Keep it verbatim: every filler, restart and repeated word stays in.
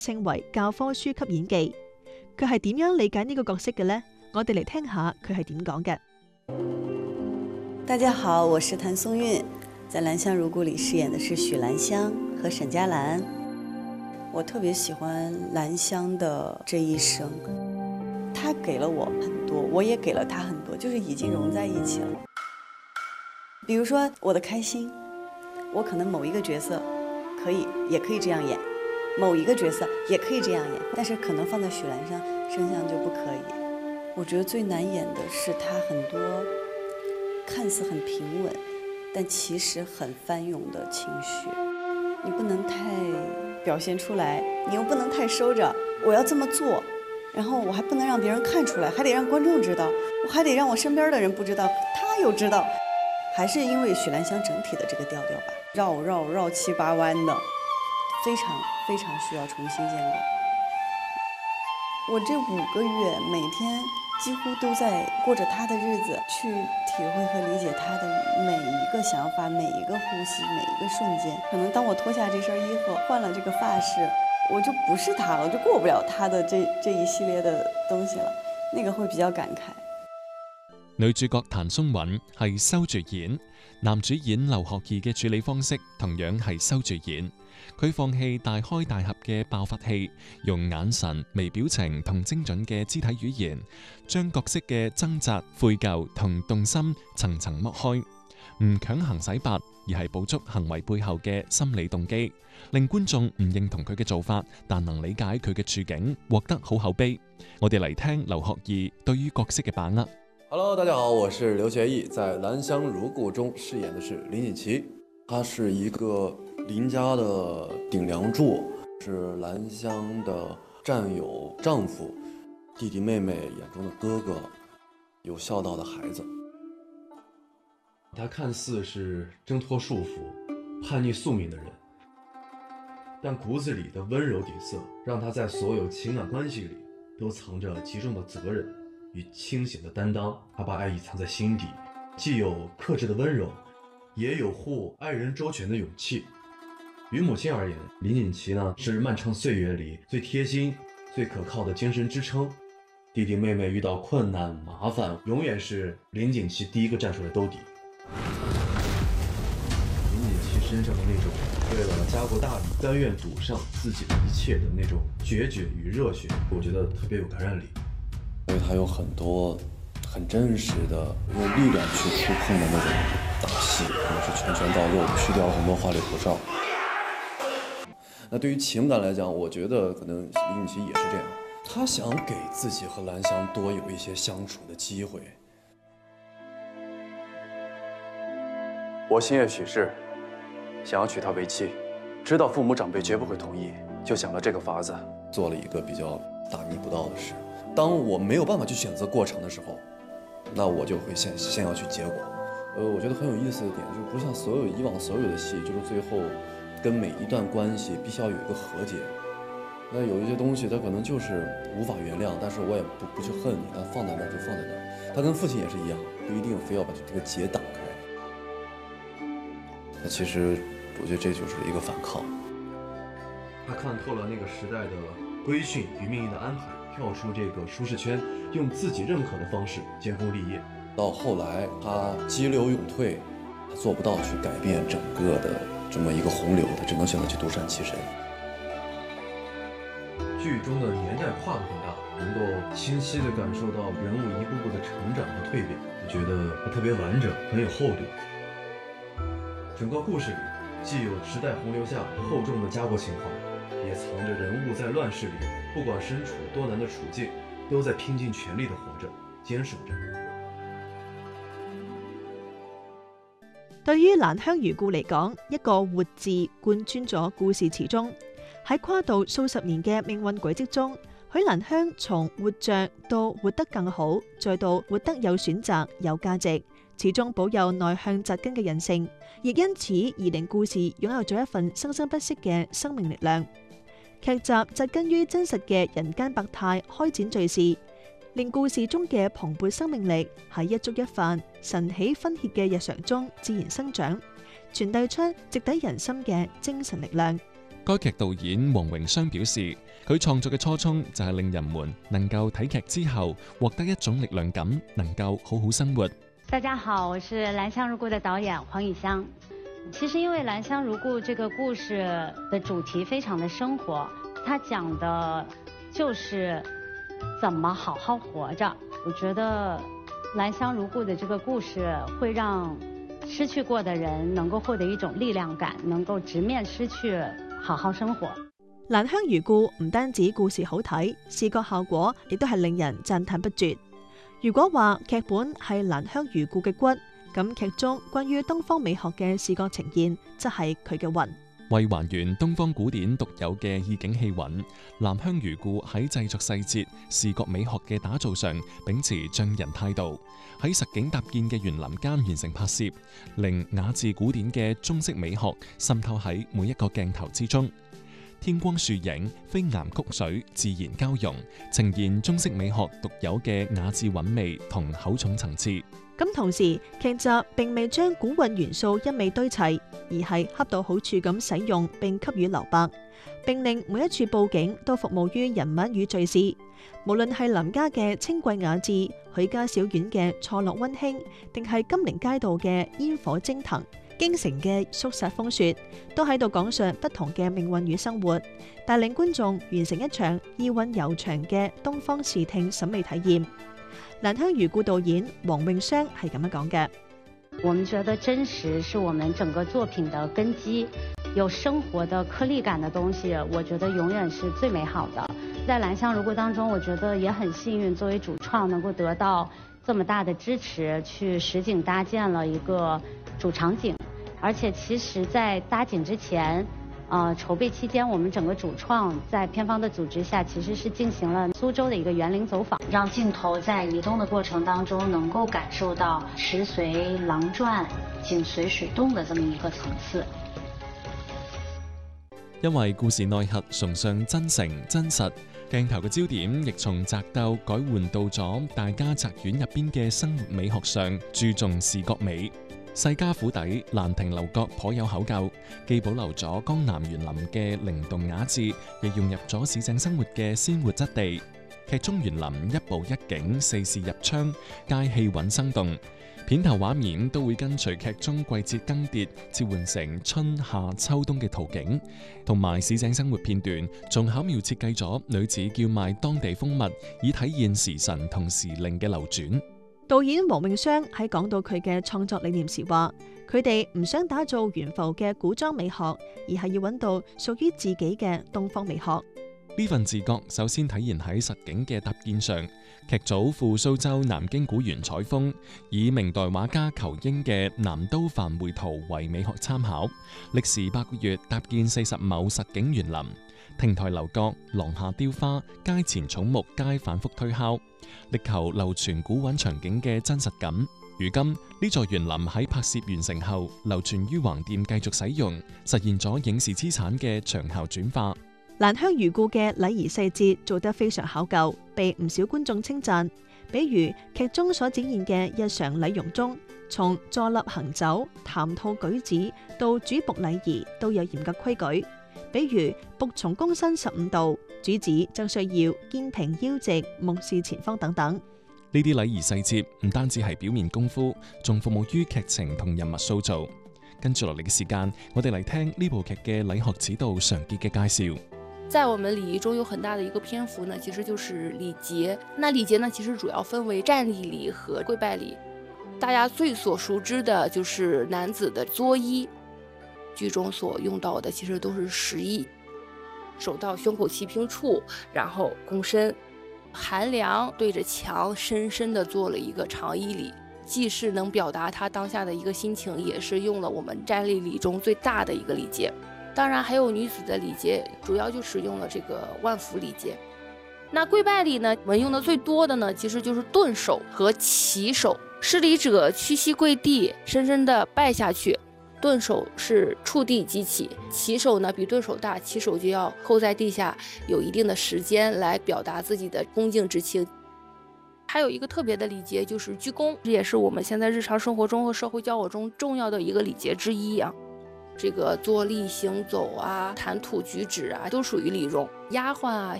稱為教科書級演技。佢係點樣理解呢個角色嘅呢？我哋嚟聽下佢係點講嘅。 大家好，我是譚松韻，在《蘭香如故》裡飾演的是許蘭香和沈佳蘭。我特別喜歡蘭香的這一生，她給了我很多，我也給了她很多，就是已經融在一起了。比如說我的開心，我可能某一個角色可以也可以這樣演，某一個角色也可以這樣演，但是可能放在許蘭香身上就不可以。我覺得最難演的是她很多看似很平穩，但其實很翻湧的情緒，你不能太表現出來，你又不能太收着。我要這麼做，然後我還不能讓別人看出來，還得讓觀眾知道，我還得讓我身邊的人不知道，他又知道。還是因為許蘭香整體的這個調調吧，繞繞繞七八彎的，非常非常需要重新建構。我這五個月每天幾乎都在過着他的日子，去體會和理解他的每一個想法，每一個呼吸，每一個瞬間。可能當我脫下這身衣服，換了這個髮飾，我就不是他了，我就過不了他的這這一系列的東西了，那個會比較感慨。 女主角譚松韻係收住演，男主演劉學義嘅處理方式同樣係收住演。佢放棄大開大合嘅爆發戲，用眼神、微表情同精準嘅肢體語言，將角色嘅掙扎、悔疚同動心層層剝開，唔強行洗白，而係捕捉行為背後嘅心理動機，令觀眾唔認同佢嘅做法，但能理解佢嘅處境，獲得好口碑。我哋嚟聽劉學義對於角色嘅把握。 Hello， 大家好，我是劉學義，在《蘭香如故》中飾演的是林锦琪，他是一個林家的頂梁柱，是蘭香的戰友、丈夫、弟弟妹妹眼中的哥哥，有孝道的孩子。 他看似是掙脫束縛、叛逆宿命的人，但骨子裡的溫柔底色，讓他在所有情感關係裡都藏着極重的責任與清醒的擔當。他把愛意藏在心底，既有克制的溫柔，也有護愛人周全的勇氣。於母親而言，林錦琪呢是漫長歲月裡最貼心、最可靠的精神支撐。弟弟妹妹遇到困難麻煩，永遠是林錦琪第一個站出來兜底。林錦琪身上的那種為了家國大義甘願賭上自己的一切的那種決絕與熱血，我覺得特別有感染力。 因為他有很多很真實的用力量去觸碰的那種打戲，可能是拳拳到肉，去掉很多花里胡哨。那對於情感來講，我覺得可能林錦琪也是這樣，他想給自己和蘭香多有一些相處的機會。 我心悅許氏，想要娶她為妻，知道父母長輩絕不會同意，就想了這個法子， 做了一個比較大逆不道的事。當我沒有辦法去選擇過程的時候，那我就會先先要去結果。呃，我覺得很有意思的點就是，不像所有以往所有的戲，就是最後跟每一段關係必須要有一個和解。那有一些東西，它可能就是無法原諒，但是我也不不去恨你，它放在那兒就放在那兒。他跟父親也是一樣，不一定非要把這個結打開。那其實我覺得這就是一個反抗。 他看透了那個時代的規訓與命運的安排，跳出這個舒適圈，用自己認可的方式建功立業。 到後來他激流勇退，他做不到去改變整個的這麼一個洪流，他只能選擇去獨善其身。 劇中的年代跨度很大，能夠清晰地感受到人物一步步的成長和蛻變，我覺得它特別完整，很有厚度。整個故事裡既有時代洪流下厚重的家國情懷，也藏着人物在亂世裡不管身處多難的處境，都在拼盡全力地活着，堅守着。 對於《蘭香如故》嚟講，一個活字貫穿咗故事詞中。喺跨度數十年嘅命運軌跡中，許蘭香從活着到活得更好，再到活得有選擇、有價值，始終保有內向扎根嘅人性，亦因此而令故事擁有咗一份生生不息嘅生命力量。劇集扎根於真實嘅人間百態開展敘事，令故事中嘅蓬勃生命力喺一觸一犯、晨起分歇嘅日常中自然生長，傳遞出直抵人心嘅精神力量。 該劇導演黃榮湘表示，佢創作嘅初衷就係令人們能夠睇劇之後獲得一種力量感，能夠好好生活。 大家好，我是《蘭香如故》的導演黃以香。其實因為《蘭香如故》這個故事的主題非常的生活，它講的就是怎麼好好活着。我覺得《蘭香如故》的這個故事會讓失去過的人能夠獲得一種力量感，能夠直面失去，好好生活。 蘭香如故唔單止故事好睇，視覺效果亦都係令人讚嘆不絕。如果話劇本係蘭香如故嘅骨，咁劇中關於東方美學嘅視覺呈現，則係佢嘅魂。 為還原東方古典獨有嘅意境氣韻，蘭香如故喺製作細節、視覺美學嘅打造上，秉持匠人態度，喺實景搭建嘅園林間完成拍攝，令雅致古典嘅中式美學滲透喺每一個鏡頭之中。天光樹影、飛岩曲水自然交融，呈現中式美學獨有嘅雅致韻味同厚重層次。 咁同時，劇集並未將古韻元素一味堆砌，而係恰到好處咁使用並給予留白，並令每一處佈景都服務於人物與敘事。無論係林家嘅清貴雅致，許家小院嘅錯落溫馨，定係金陵街道嘅煙火蒸騰，京城嘅肅殺風雪，都喺度講述不同嘅命運與生活，帶領觀眾完成一場意韻悠長嘅東方視聽審美體驗。蘭香如故導演黃榮湘係咁樣講嘅： 我們覺得真實是我們整個作品的根基，有生活的顆粒感的東西，我覺得永遠是最美好的。在蘭香如故當中，我覺得也很幸運，作為主創能夠得到這麼大的支持，去實景搭建了一個主場景。而且其實在搭景之前，呃，籌備期間，我們整個主創在片方的組織下，其實是進行了蘇州的一個園林走訪，讓鏡頭在移動的過程當中，能夠感受到時隨廊轉、景隨水動的這麼一個層次。 因為故事內核崇尚真誠真實，鏡頭嘅焦點亦從宅鬥改換到咗大家宅院入邊嘅生活美學上，注重視覺美。世家府邸蘭亭樓閣頗有考究，既保留咗江南園林嘅靈動雅致，亦融入咗市井生活嘅鮮活質地。劇中園林一步一景，四視入窗，皆氣韻生動。片頭畫面都會跟隨劇中季節更迭，切換成春夏秋冬嘅圖景，同埋市井生活片段，仲巧妙設計咗女子叫賣當地蜂蜜，以體現時辰同時令嘅流轉。 導演黃榮湘喺講到佢嘅創作理念時話，佢哋唔想打造懸浮嘅古裝美學，而係要揾到屬於自己嘅東方美學。 呢份自覺首先體現喺實景嘅搭建上。劇組赴蘇州南京古園採風，以明代畫家仇英嘅《南都梵會圖》為美學參考，歷時八個月搭建四十畝實景園林，亭台樓閣、廊下雕花、街前草木皆反覆推敲，力求流傳古韻場景嘅真實感。如今呢座園林喺拍攝完成後，流傳於橫店繼續使用，實現咗影視資產嘅長效轉化。 蘭香如故嘅禮儀細節做得非常考究，被唔少觀眾稱讚。比如劇中所展現嘅日常禮容中，從坐立行走、談吐舉止到主僕禮儀都有嚴格規矩。比如僕從躬身十五度，主子就需要肩平腰直、目視前方等等。 呢啲禮儀細節唔單止係表面功夫，仲服務於劇情同人物塑造。跟住落嚟嘅時間，我哋嚟聽呢部劇嘅禮學指導常傑嘅介紹。 在我們禮儀中有很大的一個篇幅呢，其實就是禮節。那禮節呢，其實主要分為站立禮和跪拜禮。大家最所熟知的就是男子的作揖，劇中所用到的其實都是實揖，手到胸口齊平處，然後躬身，韓良對着牆深深地做了一個長揖禮，既是能表達他當下的一個心情，也是用了我們站立禮中最大的一個禮節。當然還有女子的禮節，主要就使用了這個萬福禮節。那跪拜禮呢，我們用的最多的呢，其實就是頓首和起手。施禮者屈膝跪地，深深的拜下去。頓首是觸地即起，起手呢比頓首大，起手就要扣在地下，有一定的時間來表達自己的恭敬之情。還有一個特別的禮節就是鞠躬，這也是我們現在日常生活中和社會交往中重要的一個禮節之一啊。 这个坐立行走啊、谈吐举止啊，都属于礼容。丫鬟啊、